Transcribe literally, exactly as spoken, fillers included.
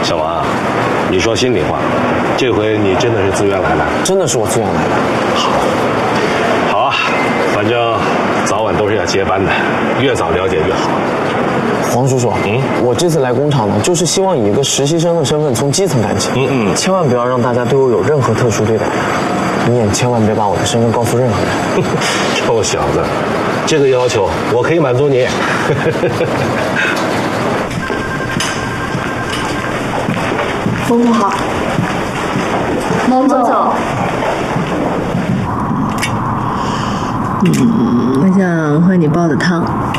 小王，你说心里话，这回你真的是自愿来的？ 真的是我自愿来的。 好，好啊，反正早晚都是要接班的，越早了解越好。 黄叔叔，嗯，我这次来工厂呢，就是希望以一个实习生的身份从基层干起，嗯嗯，千万不要让大家对我有任何特殊对待。你也千万别把我的身份告诉任何人。 臭小子，这个要求我可以满足你。 伯父好，蒙总。 嗯，我想喝你煲的汤。